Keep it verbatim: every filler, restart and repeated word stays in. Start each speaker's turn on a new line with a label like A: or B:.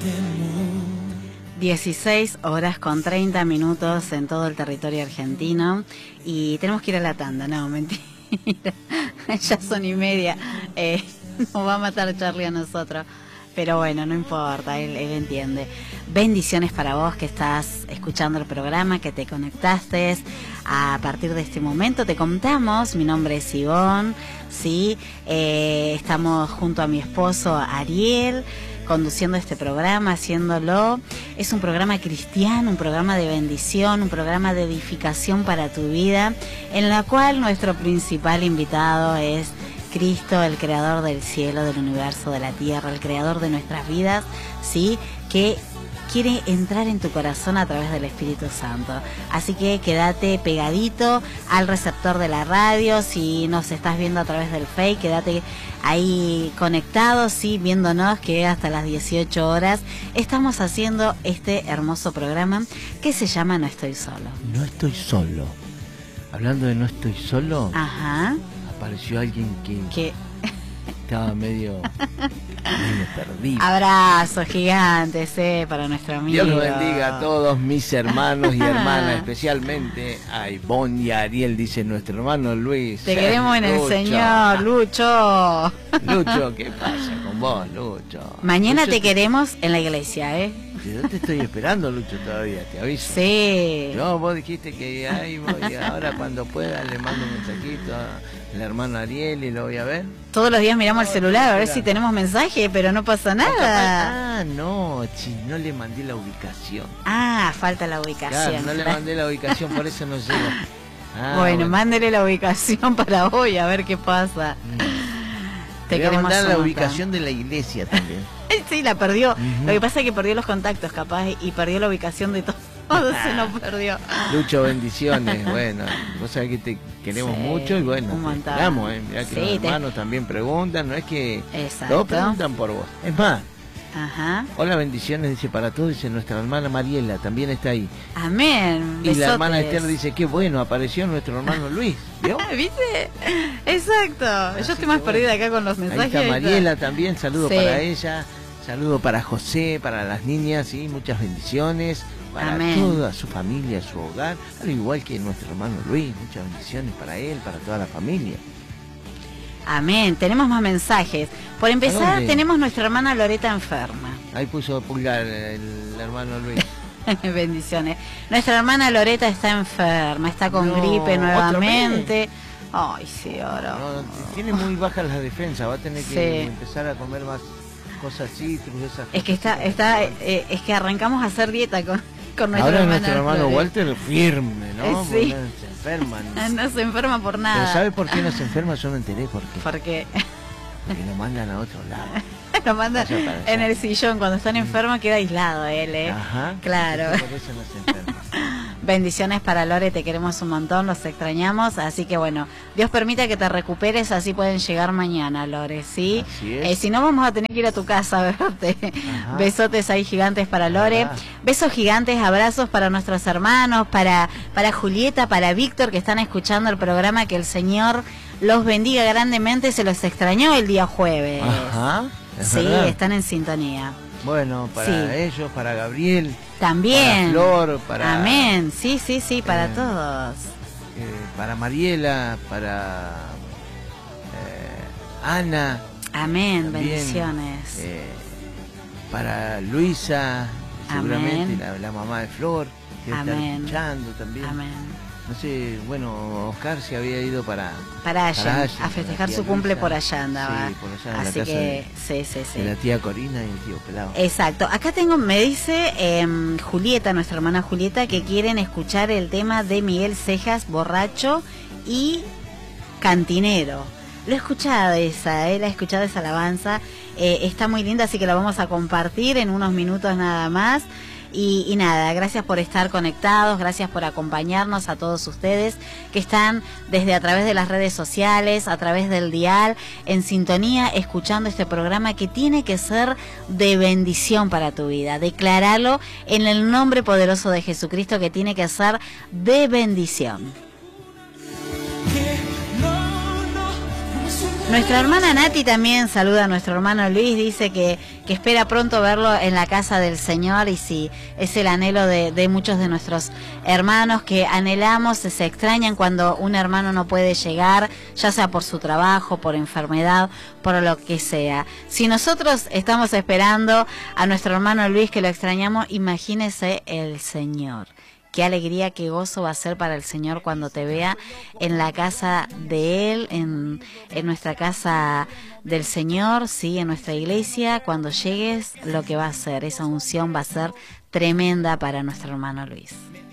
A: dieciséis horas con treinta minutos en todo el territorio argentino y tenemos que ir a la tanda, no, mentira, ya son y media, eh, nos va a matar Charlie a nosotros, pero bueno, no importa, él, él entiende. Bendiciones para vos que estás escuchando el programa, que te conectaste a partir de este momento. Te contamos, mi nombre es Ivonne, ¿sí? Eh, estamos junto a mi esposo Ariel, conduciendo este programa, haciéndolo. Es un programa cristiano, un programa de bendición, un programa de edificación para tu vida, en la cual nuestro principal invitado es Cristo, el creador del cielo, del universo, de la tierra, el creador de nuestras vidas, ¿sí? Que quiere entrar en tu corazón a través del Espíritu Santo. Así que quédate pegadito al receptor de la radio. Si nos estás viendo a través del Face, quédate ahí conectado, sí, viéndonos, que hasta las dieciocho horas estamos haciendo este hermoso programa que se llama No Estoy Solo.
B: No estoy solo. Hablando de no estoy solo,
A: ajá,
B: apareció alguien que...
A: que
B: estaba medio, medio perdido.
A: Abrazos gigantes, eh, para nuestro amigo.
B: Dios los bendiga a todos mis hermanos y hermanas, especialmente a Ivonne y a Ariel, dice nuestro hermano Luis.
A: Te queremos en el
B: Lucho.
A: Señor, Lucho.
B: Lucho, ¿qué pasa con vos, Lucho?
A: Mañana
B: Lucho,
A: te queremos en la iglesia, ¿eh?
B: Yo te estoy esperando, Lucho, todavía, te aviso.
A: Sí.
B: No, vos dijiste que ahí voy, ahora cuando pueda le mando un mensajito al hermano Ariel y lo voy a ver.
A: Todos los días miramos
B: no,
A: el celular a ver
B: no,
A: si tenemos mensaje, pero no pasa nada.
B: Ah, no, si no le mandé la ubicación.
A: Ah, falta la ubicación.
B: Claro, no le mandé la ubicación, por eso no llega. Ah,
A: bueno, bueno, mándele la ubicación para hoy, a ver qué pasa.
B: Mm.
A: Te
B: voy a
A: queremos
B: mandar la
A: un
B: ubicación de la iglesia también.
A: Sí, la perdió.
B: Uh-huh.
A: Lo que pasa es que perdió los contactos, capaz, y perdió la ubicación de todo. Se nos perdió.
B: Lucho, bendiciones. Bueno, vos sabés que te queremos
A: sí,
B: mucho y bueno,
A: un
B: te
A: montón.
B: esperamos, ¿eh? Mirá que
A: Sí,
B: los
A: te...
B: hermanos también preguntan, no es que
A: exacto,
B: todos preguntan por vos. Es más,
A: ajá,
B: hola, bendiciones, dice para todos, dice nuestra hermana Mariela, también está ahí.
A: Amén.
B: Y
A: besotes.
B: la hermana Esther dice, qué bueno, apareció nuestro hermano Luis. ¿Vio?
A: ¿Viste? Exacto.
B: Así
A: Yo estoy más
B: bueno.
A: perdida acá con los mensajes.
B: Ahí está Mariela también, saludo
A: sí.
B: para ella, saludo para José, para las niñas, y muchas bendiciones para
A: amén.
B: Toda su familia, su hogar, al igual que nuestro hermano Luis, muchas bendiciones para él, para toda la familia.
A: Amén. Tenemos más mensajes. Por empezar, tenemos nuestra hermana Loreta enferma.
B: Ahí puso pulgar el hermano Luis.
A: Bendiciones. Nuestra hermana Loreta está enferma, está con
B: no,
A: gripe nuevamente. Ay, sí, ahora.
B: No, tiene muy bajas las defensas, va a tener que sí. empezar a comer más cosas citrus, esas
A: Es que está, está, eh, es que arrancamos a hacer dieta con, con nuestra
B: ahora
A: hermana.
B: Nuestro hermano
A: Loreta.
B: Walter firme, ¿no?
A: Sí.
B: No se enferma.
A: No. no se enferma por nada.
B: Pero ¿sabe por qué no se enferma? Yo me enteré por qué.
A: ¿Por qué?
B: Porque lo mandan a otro lado.
A: Lo mandan en el sillón. Cuando están enfermos queda aislado él, ¿eh?
B: Ajá.
A: Claro.
B: Por eso no se enferma.
A: Bendiciones para Lore, te queremos un montón, los extrañamos, así que bueno, Dios permita que te recuperes, así pueden llegar mañana, Lore, ¿sí?
B: Así es.
A: Eh, si no, vamos a tener que ir a tu casa a verte. Ajá. Besotes ahí gigantes para Lore, ajá. Besos gigantes, abrazos para nuestros hermanos, para, para Julieta, para Víctor, que están escuchando el programa, que el Señor los bendiga grandemente, se los extrañó el día jueves.
B: Ajá.
A: Sí,
B: verdad.
A: Están en sintonía.
B: Bueno, para sí. ellos, para Gabriel.
A: También.
B: Para Flor, para...
A: Amén, sí, sí, sí, para eh, todos.
B: Eh, para Mariela, para eh, Ana.
A: Amén, también, bendiciones.
B: Eh, para Luisa, seguramente, la, la mamá de Flor, que está escuchando también.
A: Amén.
B: No sé, bueno, Oscar se había ido para...
A: Para allá, para allá a festejar su cumple Luisa. Por allá andaba.
B: Sí, por allá,
A: así
B: en la casa
A: que,
B: de,
A: sí, sí, sí.
B: de la tía Corina y el tío Pelado.
A: Exacto. Acá tengo, me dice eh, Julieta, nuestra hermana Julieta, que quieren escuchar el tema de Miguel Cejas, Borracho y Cantinero. Lo he escuchado esa, eh, la he escuchado esa alabanza. Eh, está muy linda, así que la vamos a compartir en unos minutos nada más. Y, y nada, gracias por estar conectados, gracias por acompañarnos a todos ustedes que están desde a través de las redes sociales, a través del dial, en sintonía, escuchando este programa que tiene que ser de bendición para tu vida. Decláralo en el nombre poderoso de Jesucristo, que tiene que ser de bendición.
C: Que no, no, no es un
A: Nuestra hermana Nati también saluda a nuestro hermano Luis, dice que, que espera pronto verlo en la casa del Señor, y sí, es el anhelo de, de muchos de nuestros hermanos que anhelamos, se extrañan cuando un hermano no puede llegar, ya sea por su trabajo, por enfermedad, por lo que sea. Si nosotros estamos esperando a nuestro hermano Luis, que lo extrañamos, imagínese el Señor. Qué alegría, qué gozo va a ser para el Señor cuando te vea en la casa de Él, en, en nuestra casa del Señor, sí, en nuestra iglesia. Cuando llegues, lo que va a ser, esa unción va a ser tremenda para nuestro hermano Luis.